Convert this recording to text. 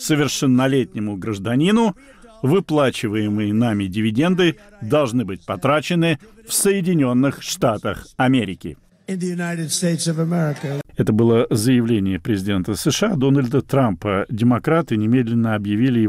совершеннолетнему гражданину выплачиваемые нами дивиденды должны быть потрачены в Соединенных Штатах Америки. Это было заявление президента США Дональда Трампа. Демократы немедленно объявили его